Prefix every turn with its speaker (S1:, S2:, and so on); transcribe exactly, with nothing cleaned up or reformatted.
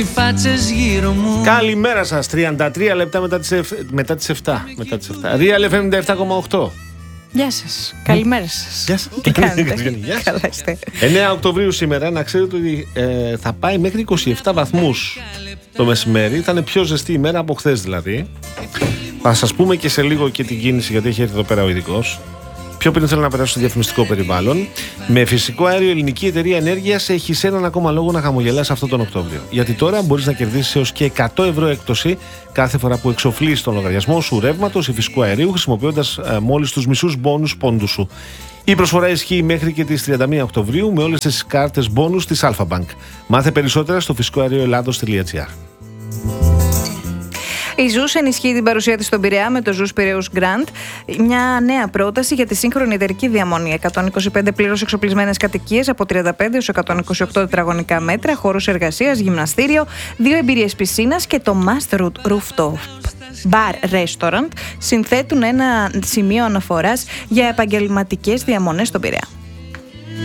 S1: Καλημέρα σας, τριάντα τρία λεπτά μετά τις, εφ... μετά τις επτά. Μετά τις επτά. Real εφ εμ ενενήντα επτά κόμμα οκτώ.
S2: Γεια σας, καλημέρα σας.
S1: Γεια σας.
S2: Τι κάνετε?
S1: Καλά είστε. εννέα Οκτωβρίου σήμερα, να ξέρετε ότι ε, θα πάει μέχρι είκοσι επτά βαθμούς το μεσημέρι. Θα είναι πιο ζεστή ημέρα από χθες δηλαδή. Θα σας πούμε και σε λίγο και την κίνηση, γιατί έχει έρθει εδώ πέρα ο ειδικός. Πιο πριν θέλω να περάσω στο διαφημιστικό περιβάλλον. Με φυσικό αέριο, η Ελληνική Εταιρεία Ενέργειας έχει σε έναν ακόμα λόγο να χαμογελάσει αυτόν τον Οκτώβριο. Γιατί τώρα μπορείς να κερδίσεις έως και εκατό ευρώ έκπτωση κάθε φορά που εξοφλείς τον λογαριασμό σου ρεύματος ή φυσικού αερίου, χρησιμοποιώντας ε, μόλις τους μισούς μπόνους πόντου σου. Η προσφορά ισχύει μέχρι και τις τριάντα μία Οκτωβρίου με όλες τις κάρτες μπόνους της Alpha Bank. Μάθε περισσότερα στο φυσικό αέριο ελλάδος τελεία τζι άρ.
S2: Η Ζους ενισχύει την παρουσία της στον Πειραιά με το Ζους Πειραιούς Grand, μια νέα πρόταση για τη σύγχρονη εταιρική διαμονή. εκατόν είκοσι πέντε πλήρως εξοπλισμένες κατοικίες από τριάντα πέντε έως εκατόν είκοσι οκτώ τετραγωνικά μέτρα, χώρους εργασίας, γυμναστήριο, δύο εμπειρίες πισίνας και το Master Rooftop Bar Restaurant συνθέτουν ένα σημείο αναφοράς για επαγγελματικές διαμονές στον Πειραιά.